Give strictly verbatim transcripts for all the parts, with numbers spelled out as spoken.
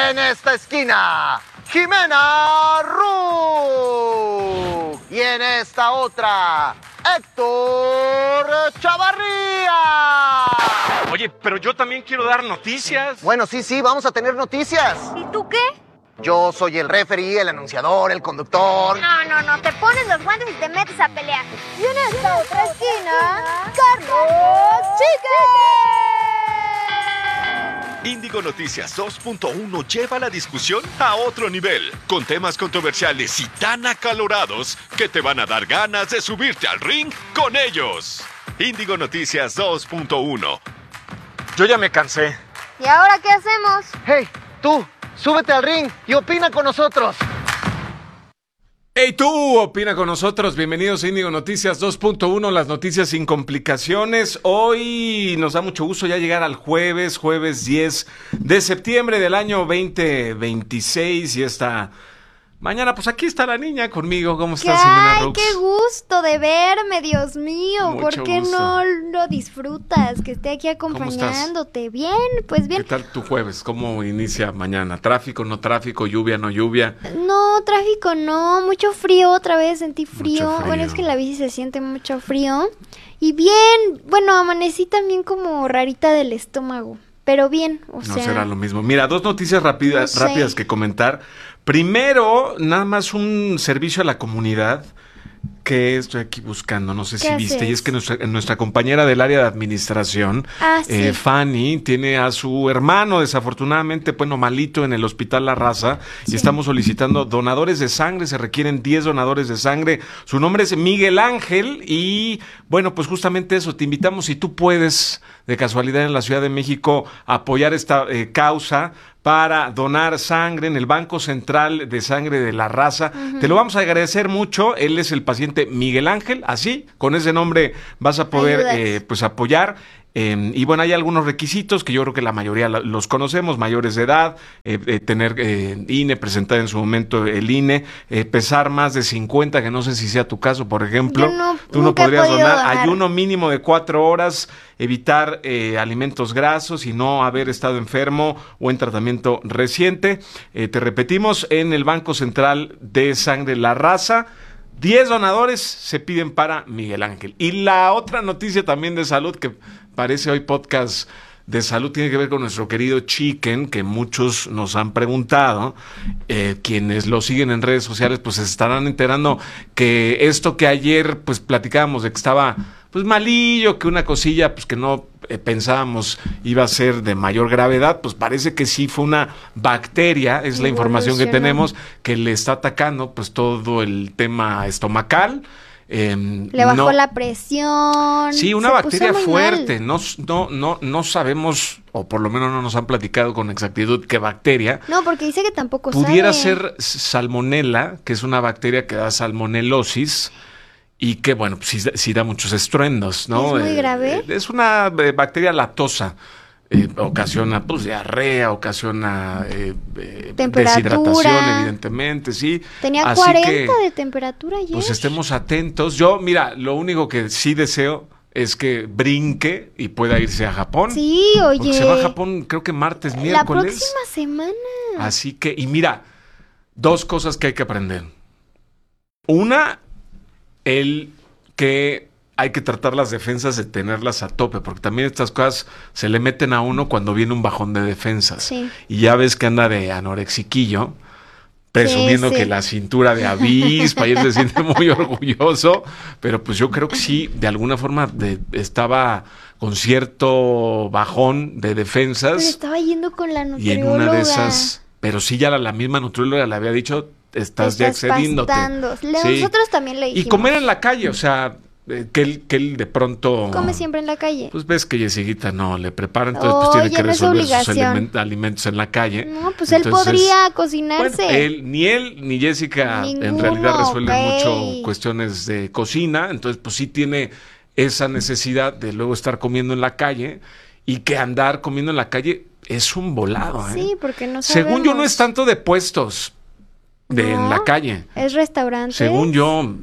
En esta esquina, Jimena Ru. Y en esta otra, Héctor Chavarría. Oye, pero yo también quiero dar noticias. Bueno, sí, sí, vamos a tener noticias. ¿Y tú qué? Yo soy el referee, el anunciador, el conductor. No, no, no, te pones los guantes y te metes a pelear. Y en esta otra esquina, Carlos Chique. Índigo Noticias dos punto uno lleva la discusión a otro nivel, con temas controversiales y tan acalorados que te van a dar ganas de subirte al ring con ellos. Índigo Noticias dos punto uno. Yo ya me cansé. ¿Y ahora qué hacemos? Hey, tú, súbete al ring y opina con nosotros. Hey, tú, opina con nosotros. Bienvenidos a Índigo Noticias dos punto uno, las noticias sin complicaciones. Hoy nos da mucho gusto ya llegar al jueves, jueves diez de septiembre del año veinte veintiséis. Y esta mañana, pues aquí está la niña conmigo. ¿Cómo estás, Jimena ¡Ay, Rux? qué gusto de verme, Dios mío! Mucho ¿Por qué gusto. no lo disfrutas? Que esté aquí acompañándote. Bien, pues ¿Qué bien. tal tu jueves? ¿Cómo inicia mañana? ¿Tráfico, no tráfico? ¿Lluvia, no lluvia? No, tráfico no, mucho frío otra vez, sentí frío. Mucho frío. Bueno, es que en la bici se siente mucho frío. Y bien, bueno, amanecí también como rarita del estómago, pero bien, o No sea... será lo mismo. Mira, dos noticias rápidas, No sé. rápidas que comentar. Primero, nada más un servicio a la comunidad que estoy aquí buscando, no sé si ¿Qué viste, haces? y es que nuestra, nuestra compañera del área de administración, Ah, sí. eh, Fanny, tiene a su hermano desafortunadamente, bueno, malito en el hospital La Raza, Sí. y estamos solicitando donadores de sangre, se requieren diez donadores de sangre, su nombre es Miguel Ángel, y bueno, pues justamente eso, te invitamos, si tú puedes, de casualidad en la Ciudad de México, apoyar esta eh, causa, para donar sangre en el Banco Central de Sangre de La Raza. Uh-huh. Te lo vamos a agradecer mucho. Él es el paciente Miguel Ángel, así, con ese nombre vas a poder eh, pues apoyar. Eh, y bueno, hay algunos requisitos que yo creo que la mayoría los conocemos: mayores de edad, eh, eh, tener eh, I N E, presentar en su momento el I N E, eh, pesar más de cincuenta, que no sé si sea tu caso, por ejemplo. Yo no, Tú no podrías donar. donar. Ayuno mínimo de cuatro horas, evitar eh, alimentos grasos y no haber estado enfermo o en tratamiento reciente. Eh, te repetimos, en el Banco Central de Sangre La Raza, diez donadores se piden para Miguel Ángel. Y la otra noticia también de salud, que parece hoy podcast de salud, tiene que ver con nuestro querido Chicken, que muchos nos han preguntado. Eh, quienes lo siguen en redes sociales pues se estarán enterando que esto que ayer pues platicábamos de que estaba pues malillo, que una cosilla pues que no eh, pensábamos iba a ser de mayor gravedad, pues parece que sí fue una bacteria, es la información que tenemos, que le está atacando pues todo el tema estomacal. Eh, Le bajó no, la presión. sí, una se bacteria puso muy fuerte. mal. No, no, no, no sabemos, o por lo menos no nos han platicado con exactitud qué bacteria. No, porque dice que tampoco Pudiera sabe. ser salmonela, que es una bacteria que da salmonelosis y que, bueno, pues sí, sí da muchos estruendos, ¿no? ¿Es muy grave? Eh, es una eh, bacteria lactosa. Eh, ocasiona pues diarrea, ocasiona eh, eh, Temperatura. deshidratación, evidentemente, sí. Tenía Así cuarenta que, de temperatura ayer. pues estemos atentos. Yo, mira, lo único que sí deseo es que brinque y pueda irse a Japón. Sí, oye. Porque se va a Japón, creo que martes, La miércoles. próxima semana. Así que, y mira, dos cosas que hay que aprender. Una, el que hay que tratar las defensas de tenerlas a tope, porque también estas cosas se le meten a uno cuando viene un bajón de defensas. Sí. Y ya ves que anda de anorexiquillo, presumiendo Sí, sí. que la cintura de avispa, y él se siente muy orgulloso, pero pues yo creo que sí, de alguna forma de, estaba con cierto bajón de defensas. Pero estaba yendo con la Y nutrióloga. en una de esas, pero sí ya la, la misma nutrióloga le había dicho, estás, Te ya estás excediéndote. pastando. Le- Sí. Nosotros también le dijimos. Y comer en la calle, o sea, eh, que, él, que él de pronto... Come siempre en la calle. Pues ves que Yesiguita no le prepara, entonces pues Oye, tiene que no es resolver sus obligación. elemen- alimentos en la calle. No, pues él Entonces, podría cocinarse. bueno, él, ni él ni Jessica en Ninguno, realidad resuelven ok. mucho cuestiones de cocina, entonces pues sí tiene esa necesidad de luego estar comiendo en la calle, y que andar comiendo en la calle es un volado, ¿eh? Sí, porque no sabemos. Según yo no es tanto de puestos de No, en la calle. Es restaurante. Según yo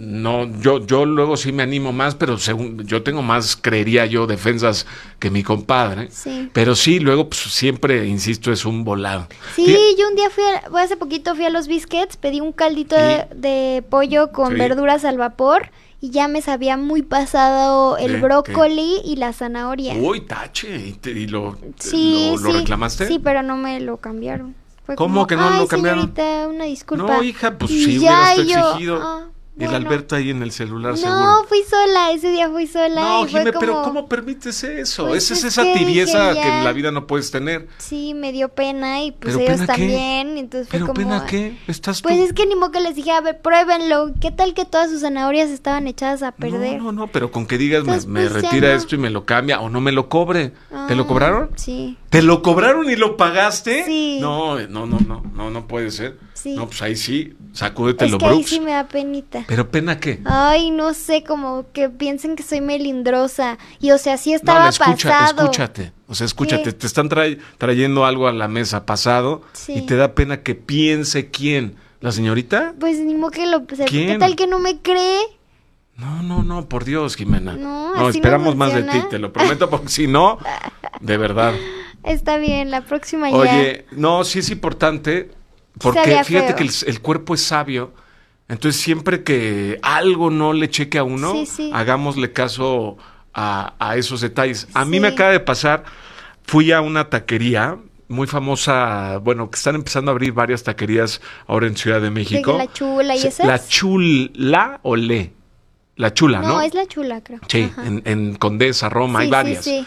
no, yo, yo luego sí me animo más, pero según yo tengo más, creería yo, defensas que mi compadre. Sí. Pero sí, luego pues, siempre, insisto, es un volado. Sí, Fí- yo un día fui, a- hace poquito fui a los Biscuits, pedí un caldito ¿Y? de, de pollo con Sí. verduras al vapor y ya me sabía muy pasado el ¿De brócoli y la zanahoria. Uy, tache, ¿y, te- y lo, sí, lo, lo sí, reclamaste? Sí, pero no me lo cambiaron. Fue ¿Cómo como, que no lo "Ay, cambiaron?" señorita, una disculpa. No, hija, pues Y sí ya, hubieras tú y yo, exigido. "Ah, El bueno". Alberto ahí en el celular, No, seguro. fui sola, ese día fui sola. No, y fue Jimé, como, pero ¿cómo permites eso? Pues Esa es es esa que tibieza dije, que en ya. la vida no puedes tener. Sí, me dio pena y pues ¿Pero ellos pena qué? también. Entonces fue ¿Pero como, pena qué? ¿Estás tú? pues es que ni modo que les dije, a ver, pruébenlo. ¿Qué tal que todas sus zanahorias estaban echadas a perder? No, no, no, pero con que digas, me, Entonces, me pues, ya retira no. esto y me lo cambia o no me lo cobre. ¿Te lo Ah, cobraron? Sí. ¿Te lo cobraron y lo pagaste? Sí. No, no, no, no, no, no puede ser. Sí. No, pues ahí sí, sacúdete Es lo que ahí Brooks. sí me da penita. ¿Pero pena qué? Ay, no sé, como que piensen que soy melindrosa. Y o sea, sí No, estaba no, escucha, pasado. escúchate. O sea, escúchate, ¿Qué? te están tray- trayendo algo a la mesa pasado Sí. y te da pena que piense quién. ¿La señorita? Pues ni modo que lo... ¿Qué ¿Quién? tal que no me cree? No, no, no, por Dios, Jimena. No, así no esperamos más de ti, funciona. te lo prometo, porque si no, de verdad. Está bien, la próxima ya. Oye, no, sí es importante, porque Estaría fíjate feo. que el, el cuerpo es sabio, entonces siempre que algo no le cheque a uno, Sí, sí. hagámosle caso a, a esos detalles. A mí Sí. me acaba de pasar, fui a una taquería muy famosa, bueno, que están empezando a abrir varias taquerías ahora en Ciudad de México. ¿De la Chula y Se- esas? La Chula o Le. La Chula, ¿no? No, es la Chula, creo. Sí, Ajá. en, en Condesa, Roma, Sí, hay sí, varias. sí.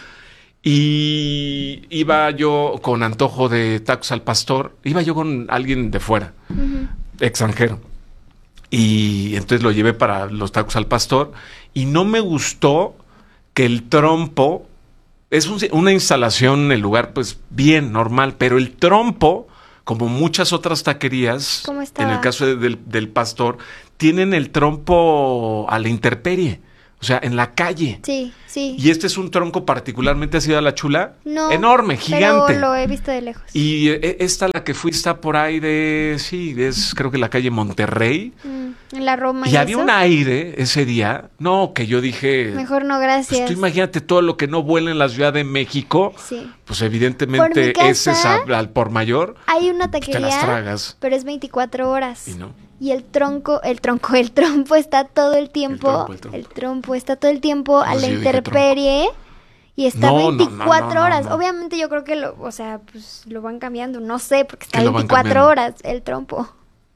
Y iba yo con antojo de tacos al pastor, iba yo con alguien de fuera, Ujú. extranjero. Y entonces lo llevé para los tacos al pastor y no me gustó que el trompo, es un- una instalación en el lugar pues bien, normal, pero el trompo, como muchas otras taquerías, ¿Cómo en estaba? el caso de- del, del pastor, tienen el trompo a la intemperie, o sea, en la calle. Sí, sí. Y este es un tronco particularmente, ¿has ido a la Chula? No. Enorme, gigante. Pero lo he visto de lejos. Y eh, esta, la que fui, está por ahí de, sí, es creo que la calle Monterrey. Mm, en la Roma. Y había eso. un aire ese día, no, que yo dije, Mejor no, pues gracias. tú imagínate todo lo que no vuela en la Ciudad de México, Sí. pues Por evidentemente mi casa, ese es al, al por mayor, Hay una pues te taquería, las tragas. pero es veinticuatro horas. Y no. Y el tronco, el tronco, el trompo está todo el tiempo. trompo, el trompo. trompo está todo el tiempo a No, la sí, yo dije intemperie. Y está No, no, no, veinticuatro no, no, horas. no. Obviamente yo creo que lo, o sea, pues lo van cambiando. No sé, porque está Que lo van veinticuatro cambiando. horas el trompo.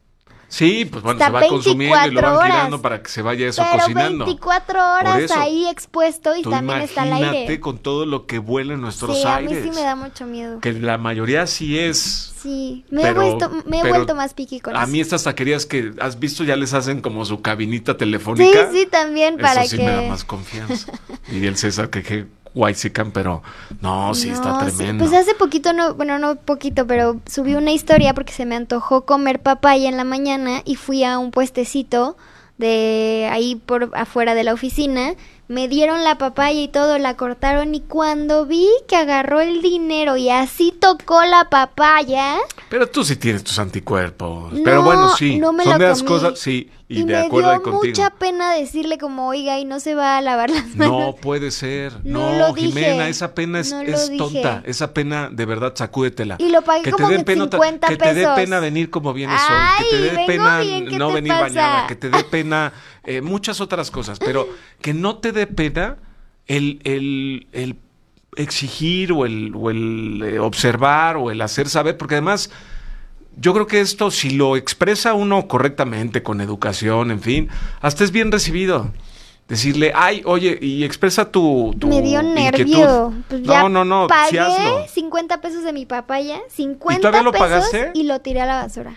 Sí, pues bueno, Está se va consumiendo y lo van veinticuatro girando horas. para que se vaya eso Pero cocinando. veinticuatro horas Por eso. ahí expuesto y Tú también está al imagínate aire. con todo lo que vuela en nuestros Sí, a aires. mí sí me da mucho miedo. Que la mayoría sí es. Sí, me, Pero- he, vuelto, me he pero vuelto más piqui con A eso. mí estas taquerías que has visto ya les hacen como su cabinita Sí, telefónica. sí, también Eso para sí que... me da más confianza. Diría el César que qué guaysican, pero no, sí está No, sí, tremendo. Pues hace poquito, no, bueno, no poquito, pero subí una historia porque se me antojó comer papaya en la mañana y fui a un puestecito de ahí por afuera de la oficina. Me dieron la papaya y todo, la cortaron y cuando vi que agarró el dinero y así tocó la papaya, Pero tú sí tienes tus anticuerpos. No, pero bueno, sí. no me son lo de las comí. cosas, sí, y, y de me acuerdo dio ahí contigo. mucha pena decirle como, oiga, y no se va a lavar las manos. No puede ser. No No, lo dije. Jimena, esa pena es, No lo es dije. tonta. Esa pena, de verdad, sacúdetela. Y lo pagué que como te dé en pena, cincuenta que te dé pesos. pena venir como vienes hoy, Ay, que te dé vengo pena bien, ¿qué no te venir pasa? bañada, que te dé pena eh, muchas otras cosas, pero que no te dé pena el, el, el exigir o el, o el eh, observar o el hacer saber, porque además yo creo que esto, si lo expresa uno correctamente, con educación, en fin, hasta es bien recibido. Decirle, ay, oye, y expresa tu, tu Me dio nervio. inquietud. Pues ya no, no, no, sí pagué hazlo. cincuenta pesos de mi papaya, cincuenta ¿Y todavía lo pesos pagaste? y lo tiré a la basura.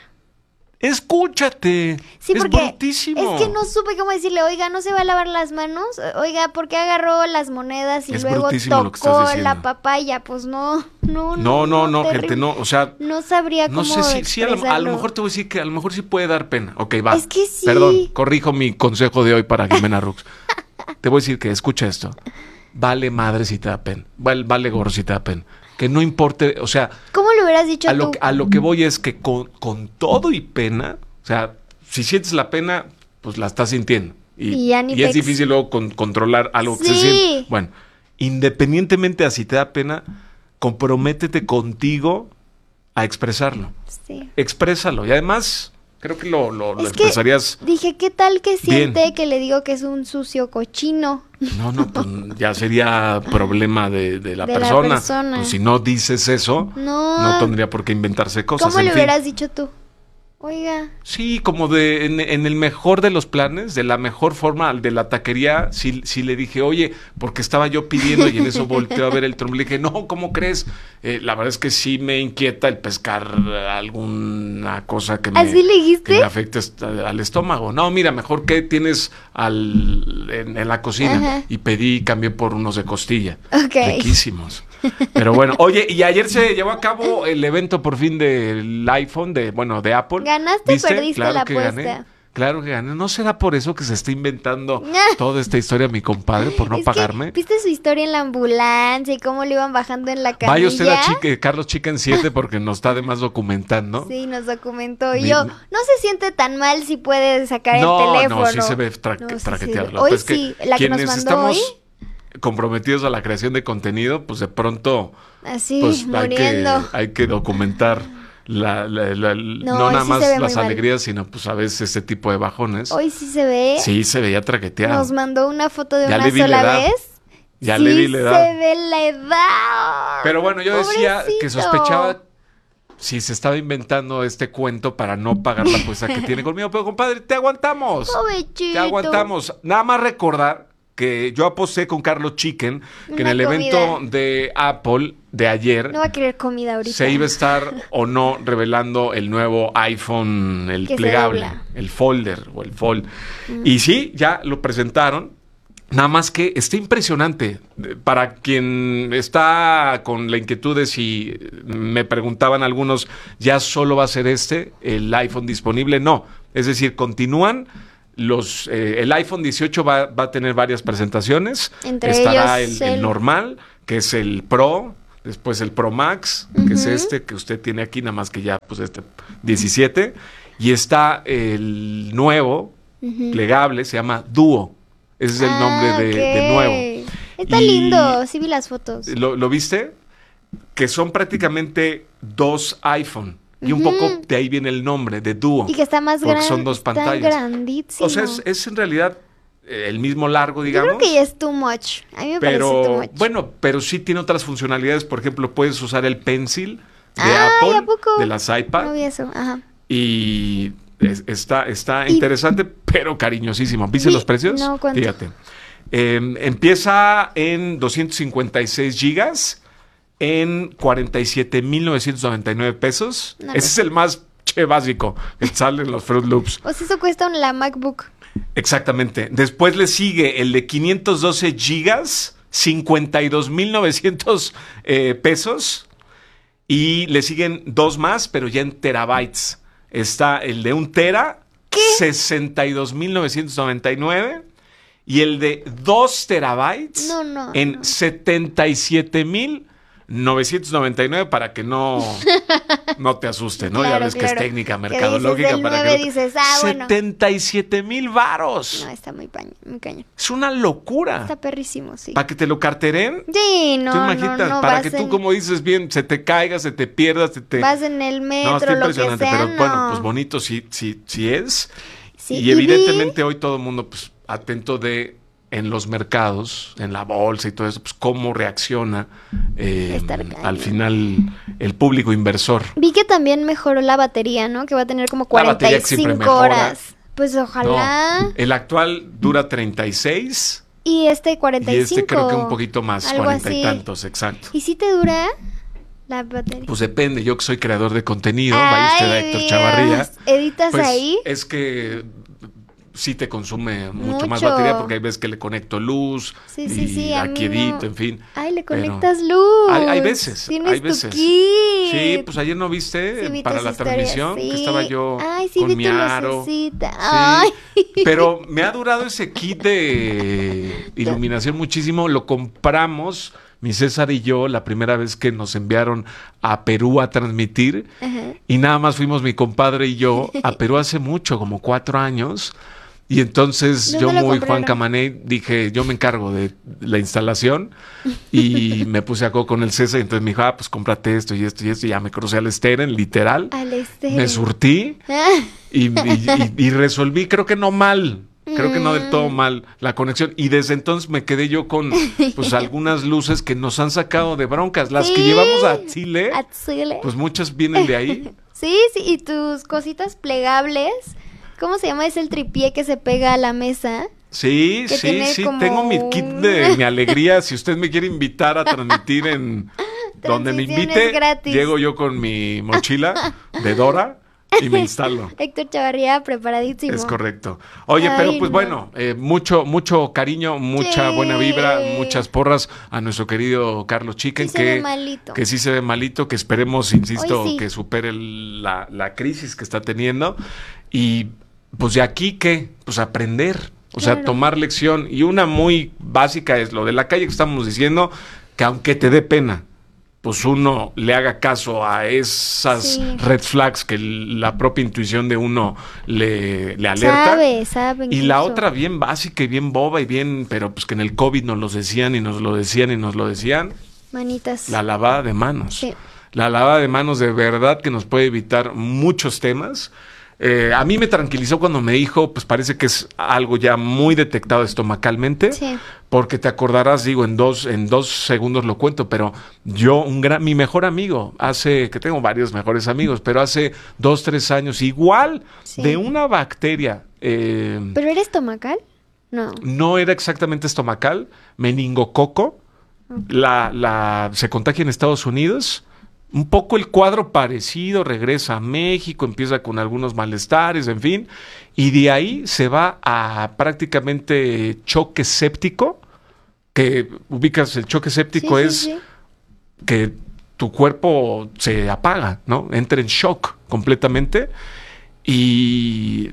Escúchate. Sí, es porque brutísimo. es que no supe cómo decirle, oiga, ¿no se va a lavar las manos? Oiga, ¿por qué agarró las monedas y Es luego brutísimo lo que estás tocó diciendo. la papaya? Pues no, no, No, no, no, terrible. gente, no, o sea, No sabría no cómo sé si, si a, lo, a lo expresarlo. mejor te voy a decir que a lo mejor sí puede dar pena. Ok, va. Es que sí. Perdón, corrijo mi consejo de hoy para Jimena Rux. Te voy a decir que escucha esto. Vale madre si te da pena. Vale, vale gorro si te da pena. Que no importe, o sea, ¿Cómo lo hubieras dicho a tú? lo, que- a lo que voy es que con, con todo y pena, o sea, si sientes la pena, pues la estás sintiendo. Y, Y ya ni y es pex. difícil luego con- controlar algo que se Sí. siente. Bueno, independientemente a si te da pena, comprométete contigo a expresarlo. Sí. Exprésalo. Y además, creo que lo, lo, lo Es que expresarías. dije, ¿qué tal que siente Bien. que le digo que es un sucio cochino? No, no, pues ya sería problema de, de la De la persona. persona. Pues si no dices eso, No. no tendría por qué inventarse cosas. ¿Cómo en le fin. hubieras dicho tú? Oiga, Sí, como de en, en el mejor de los planes, de la mejor forma, de la taquería, sí, sí le dije, oye, porque estaba yo pidiendo y en eso volteó a ver el trompo. Le dije, no, ¿cómo crees? Eh, la verdad es que sí me inquieta el pescar alguna cosa que me, ¿así le dijiste? que me afecte est- al estómago. No, mira, mejor que tienes al, en, en la cocina. Ajá. Y pedí y cambié por unos de costilla. Ok. Riquísimos. Pero bueno, oye, y ayer se llevó a cabo el evento por fin del iPhone, de bueno, de Apple. ¿Ganaste o perdiste Claro la que apuesta? gané. Claro que gané. ¿No será por eso que se está inventando toda esta historia mi compadre, por no Es que, pagarme? ¿viste su historia en la ambulancia y cómo lo iban bajando en la camilla? Vaya usted a Chique- Carlos Chicken siete porque nos está además documentando. Sí, nos documentó. Y Mi- yo, no se siente tan mal si puede sacar No, el teléfono. no, sí se ve tra- No, sí se traqueteado. ve. Lo que Hoy pasa es que sí, la que nos quienes mandó estamos hoy, comprometidos a la creación de contenido, pues de pronto así, pues hay que, muriendo. hay que documentar la, la- la- no, hoy nada sí más se ve las muy mal. alegrías, sino pues a veces este tipo de bajones. Hoy sí se ve. Sí, se veía traqueteado. Nos mandó una foto de Ya una le vi la sola edad. vez. Ya sí le vi la edad. se ve la edad. Pero bueno, yo decía que Pobrecito. sospechaba si se estaba inventando este cuento para no pagar la apuesta que tiene conmigo. Pero compadre, te aguantamos. Pobrecito. Te aguantamos. Nada más recordar que yo aposté con Carlos Chicken que en Una el evento comida. de Apple de ayer No va a querer comida ahorita. se iba a estar o no revelando el nuevo iPhone, el Que se plegable, dobla. el folder o el fold. Y sí, ya lo presentaron. Nada más que está impresionante. Para quien está con la inquietud de si me preguntaban algunos, ¿ya solo va a ser este, el iPhone disponible? No. Es decir, continúan. Los, eh, el iPhone dieciocho va, va a tener varias presentaciones. Entre Estará ellos el, el el- normal, que es el Pro, después el Pro Max, que es este que usted tiene aquí, nada más que ya, pues este diecisiete. Y está el nuevo, plegable, se llama Duo. Ese es el Ah, nombre de, de ok. nuevo. Está Y- lindo, sí vi las fotos. ¿Lo, lo viste? Que son prácticamente dos iPhone. Y un poco de ahí viene el nombre, de Duo. Y que está más porque grande. son dos Está pantallas. grandísimo. O sea, es, es en realidad eh, el mismo largo, Yo digamos. creo que ya es too much. A mí me parece too Pero much. bueno, pero sí tiene otras funcionalidades. Por ejemplo, puedes usar el Pencil de Ay, Apple, ¿a poco? de las iPad. No vi eso, ajá. Y es- está, está Y- interesante, pero cariñosísimo. ¿Viste Vi- los precios? no, ¿cuánto? Fíjate. Eh, empieza en doscientos cincuenta y seis gigas en cuarenta y siete mil novecientos noventa y nueve pesos. No, Ese pues. es el más che básico que sale en los Fruit Loops. O sea, eso cuesta un, la MacBook. Exactamente. Después le sigue el de quinientos doce gigas, cincuenta y dos mil novecientos eh, pesos. Y le siguen dos más, pero ya en terabytes. Está el de un tera, sesenta y dos mil novecientos noventa y nueve. Y el de dos terabytes No, no, en no. setenta y siete mil novecientos noventa y nueve para que no, no te asuste, ¿no? ya Claro, ves que es claro. técnica Que mercadológica. dices del para nueve que no te- dices, ah, bueno. setenta y siete mil varos. No, está muy, paño, muy cañón. Es una locura. Está perrísimo, sí. Para que te lo carteren. Sí, no, tú no, imaginas, no, para vas que tú, en- como dices bien, se te caiga, se te pierda, se te... Vas en el no, metro, está lo que impresionante, sea, pero no. bueno, pues bonito sí, sí, sí es. Sí, y y vi- evidentemente hoy todo el mundo, pues, atento de en los mercados, en la bolsa y todo eso, pues cómo reacciona eh, Estar cañón. al final el público inversor. Vi que también mejoró la batería, ¿no? Que va a tener como La batería que siempre cuarenta y cinco mejora. horas. Pues ojalá. No, el actual dura treinta y seis Y este cuarenta y y cinco. este creo que un poquito más, algo cuarenta y así. tantos, exacto. ¿Y si te dura la batería? Pues depende, yo que soy creador de contenido, vaya usted a Ay, Héctor Dios. Chavarría. ¿Editas Pues ahí? es que sí te consume mucho, más Mucho. batería porque hay veces que le conecto luz Sí, sí, y sí, a mí aquí no. edito, en fin. Ay, le Pero conectas luz. Hay, hay veces, Tienes hay tu veces. kit. Sí, pues ayer no viste Sí, vi para tus la historias, transmisión sí. que estaba yo Ay, sí, con vi mi tu aro. lucecita. Sí, Ay. pero me ha durado ese kit de iluminación muchísimo. Lo compramos mi César y yo la primera vez que nos enviaron a Perú a transmitir. Ajá. Y nada más fuimos mi compadre y yo a Perú hace mucho, como cuatro años. Y entonces ¿Dónde yo lo muy compraron? Juan Camané dije, yo me encargo de la instalación y me puse a acuerdo con el César y entonces me dijo, ah, pues cómprate esto y esto y esto y ya me crucé al Steren, literal. Al Steren. Me surtí y, y, y- y resolví, creo que no mal, creo que no del todo mal la conexión. Y desde entonces me quedé yo con pues algunas luces que nos han sacado de broncas. Las que Sí. llevamos a Chile, A Chile. pues muchas vienen de ahí. Sí, sí, y tus cositas plegables. ¿Cómo se llama? Es el tripié que se pega a la mesa. Sí, Que sí, tiene sí, como tengo mi kit de un- mi alegría. Si usted me quiere invitar a transmitir en donde me Transmisiones invite, gratis. llego yo con mi mochila de Dora y me instalo. Héctor Chavarría, preparadísimo. Es correcto. Oye, Ay, pero pues no. bueno, eh, mucho, mucho cariño, mucha Sí. buena vibra, muchas porras a nuestro querido Carlos Chicken, Sí se que, ve malito. que sí se ve malito, que esperemos, insisto, Hoy sí. que supere el- la, la crisis que está teniendo. Y pues de aquí, ¿qué? Pues aprender, o sea, Claro. tomar lección. Y una muy básica es lo de la calle que estamos diciendo, que aunque te dé pena, pues uno le haga caso a esas Sí. red flags que l- la propia intuición de uno le, le alerta. Sabe, sabe. Y la incluso. otra bien básica y bien boba y bien, pero pues que en el COVID nos los decían y nos lo decían y nos lo decían, Manitas. la lavada de manos. Sí. La lavada de manos de verdad que nos puede evitar muchos temas. Eh, a mí me tranquilizó cuando me dijo, pues parece que es algo ya muy detectado estomacalmente, Sí. porque te acordarás, digo, en dos, en dos segundos lo cuento, pero yo, un gran, mi mejor amigo, hace, que tengo varios mejores amigos, pero hace dos, tres años, igual, Sí. de una bacteria, eh, ¿Pero eres estomacal? No. no era exactamente estomacal, meningococo, la, la, se contagia en Estados Unidos. Un poco el cuadro parecido, regresa a México, empieza con algunos malestares, en fin, y de ahí se va a prácticamente choque séptico, que ubicas el choque séptico Sí, sí, es sí. que tu cuerpo se apaga, ¿no? Entra en shock completamente y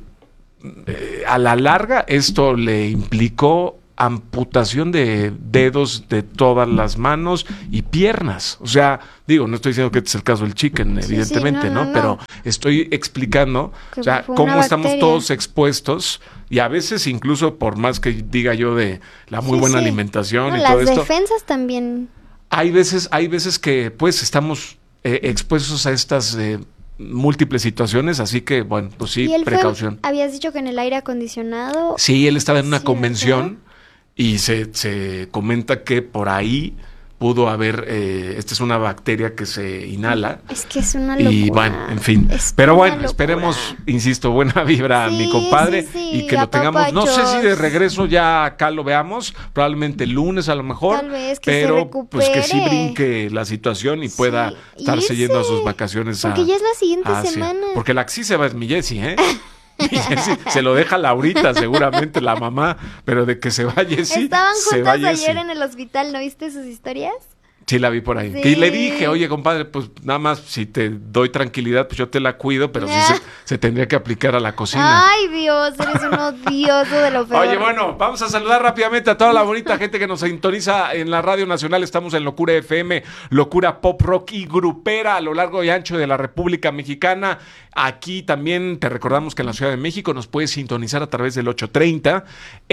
eh, a la larga esto le implicó amputación de dedos de todas las manos y piernas. O sea, digo, no estoy diciendo que este es el caso del chicken, Sí, sí, evidentemente, no, ¿no? no, no. Pero estoy explicando, Que o sea, fue cómo una estamos bacteria. todos expuestos y a veces incluso por más que diga yo de la muy Sí, buena sí. alimentación No, y las todo esto, defensas también. hay veces, hay veces que pues estamos eh, expuestos a estas eh, múltiples situaciones, así que bueno, pues sí, ¿Y él fue- precaución. habías dicho que en el aire acondicionado? Sí, él estaba en una ¿Cierto? convención y se, se comenta que por ahí pudo haber, eh, esta es una bacteria que se inhala. Es que es una locura. Y bueno, en fin. Es Pero una bueno, locura. esperemos, insisto, buena vibra a Sí, mi compadre sí, sí, y que lo tengamos, no sé si de apapachos. regreso ya acá lo veamos, probablemente el lunes a lo mejor, Tal vez que se pero pues que sí recupere. brinque la situación y pueda Sí, estarse irse, yendo a sus vacaciones porque a ya es la siguiente a Asia. semana. Porque la que sí se va es mi Jessie, ¿eh? Mi Jessie se lo deja Laurita, seguramente la mamá, pero de que se va Jessie, Estaban se va juntas Jessie. ayer en el hospital, ¿no viste sus historias? Sí, la vi por ahí. Sí. Que le dije, oye, compadre, pues nada más si te doy tranquilidad, pues yo te la cuido, pero sí Ah. se, se tendría que aplicar a la cocina. Ay, Dios, eres un odioso de lo peor. Oye, bueno, vamos a saludar rápidamente a toda la bonita gente que nos sintoniza en la Radio Nacional. Estamos en Locura F M, Locura Pop Rock y Grupera a lo largo y ancho de la República Mexicana. Aquí también te recordamos que en la Ciudad de México nos puedes sintonizar a través del ocho treinta.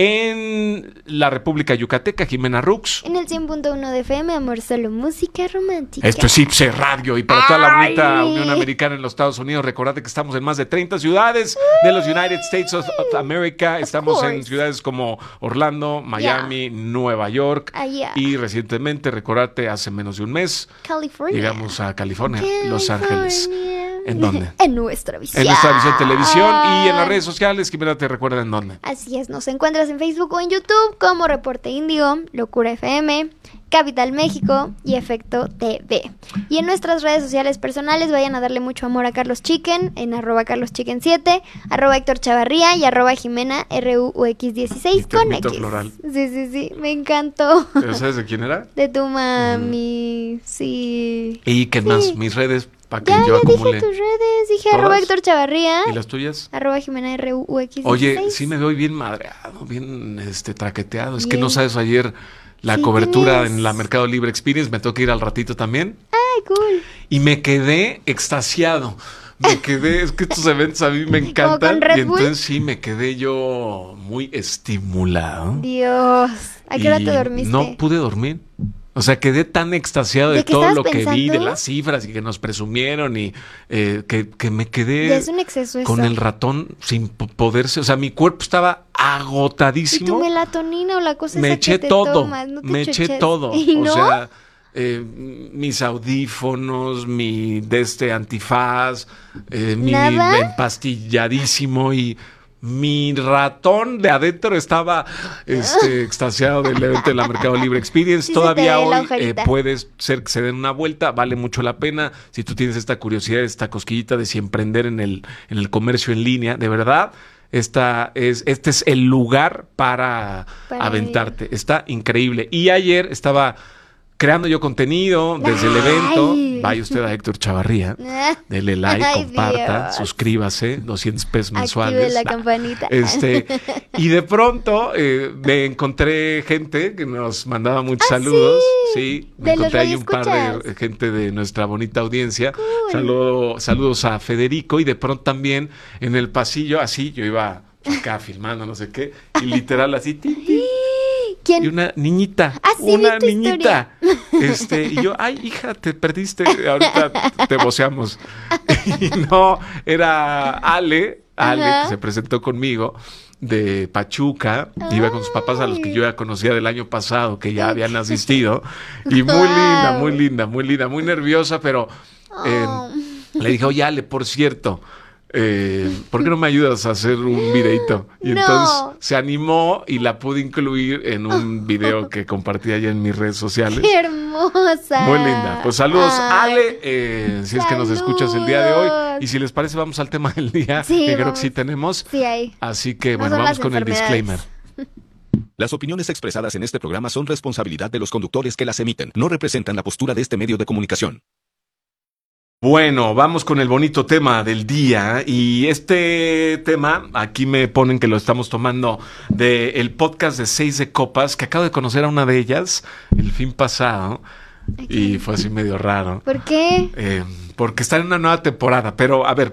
En la República Yucateca, Jimena Rux. En el cien punto uno de F M, amor, solo música romántica. Esto es Ipse Radio y para toda la bonita Ay. Unión Americana en los Estados Unidos, recordad que estamos en más de treinta ciudades de los United States of, of America. Estamos en course. ciudades como Orlando, Miami, Nueva York Ah, yeah. y recientemente, recordate, hace menos de un mes California. llegamos a California, Los Ángeles. California. ¿En dónde? En nuestra visión. En nuestra visión televisión y en las redes sociales. Jimena, te recuerda en dónde. Así es, nos encuentras en Facebook o en YouTube como Reporte Índigo, Locura F M, Capital México y Efecto T V. Y en nuestras redes sociales personales vayan a darle mucho amor a Carlos Chicken en arroba carlos chicken siete, arroba Héctor Chavarría y arroba Jimena R U X dieciséis Y te con admito X. floral. Sí, sí, sí, me encantó. ¿Pero sabes de quién era? De tu mami, sí. ¿Y qué Sí. más? Mis redes, para que Ya, yo ya acumule. dije tus redes, dije ¿Todas? arroba Héctor Chavarría, ¿Y las tuyas? arroba Jimena R U X dieciséis. Oye, sí me veo bien madreado, bien este traqueteado. Es que Bien. no sabes, ayer la Sí, cobertura tienes- en la Mercado Libre Experience, me tengo que ir al ratito también. Ay, cool. Y me quedé extasiado. me quedé, es que estos eventos a mí me encantan. con Red Y Bull. entonces sí, me quedé yo muy estimulado. Dios. ¿A qué hora Y te dormiste? No pude dormir. O sea, quedé tan extasiado de, ¿De qué todo estabas lo que vi, de pensando? las cifras y que nos presumieron y eh, que, que me quedé Ya es un exceso eso. con el ratón sin po- poderse. O sea, mi cuerpo estaba ¿Y tu agotadísimo. melatonina o la cosa Me esa eché que te todo, tomas? ¿No te me eché chochas? todo. ¿Y O no? sea, eh, mis audífonos, mi de este antifaz, eh, mi ¿Nada? empastilladísimo y mi ratón de adentro estaba este, extasiado del evento de la Mercado Libre Experience. Sí se te Todavía ve la hoy eh, ojerita. puedes ser que se den una vuelta, vale mucho la pena. Si tú tienes esta curiosidad, esta cosquillita de si emprender en el, en el comercio en línea, de verdad. Esta es, este es el lugar para, Para aventarte. Está increíble. Y ayer estaba creando yo contenido desde el Ay. evento. Vaya usted a Héctor Chavarría. Dele like, Ay, comparta, Dios. suscríbase, doscientos pesos Active mensuales. la campanita. Este, y de pronto eh, me encontré gente que nos mandaba muchos ¿Ah, saludos. sí? Sí, me De los encontré ahí un par de radioescuchas. gente de nuestra bonita audiencia. Cool. Saludo- saludos a Federico y de pronto también en el pasillo, así, yo iba acá filmando, no sé qué, y literal así, ti, ti, ¿Quién? y una niñita, Ah, sí, vi una tu niñita. Este, y yo, ay, hija, te perdiste, ahorita te voceamos. Y no, era Ale, Ale, Ajá. que se presentó conmigo de Pachuca, iba con sus papás a los que yo ya conocía del año pasado, que ya habían asistido, y muy linda, Wow. muy linda, muy linda, muy nerviosa, pero eh, Oh. le dije, oye, Ale, por cierto, eh, ¿por qué no me ayudas a hacer un videito? Y No. entonces se animó y la pude incluir en un video que compartí allá en mis redes sociales. ¡Qué hermosa! Muy linda. Pues saludos, Ay. Ale, eh, si es que nos escuchas el día de hoy. Saludos. Y si les parece, vamos al tema del día, Sí, que creo vamos. que sí tenemos. Sí, hay. Así que, No bueno, son vamos las con el disclaimer. enfermedades. Las opiniones expresadas en este programa son responsabilidad de los conductores que las emiten. No representan la postura de este medio de comunicación. Bueno, vamos con el bonito tema del día y este tema, aquí me ponen que lo estamos tomando del podcast de Seis de Copas, que acabo de conocer a una de ellas el fin pasado y fue así medio raro, ¿Por qué? eh, porque está en una nueva temporada, pero a ver,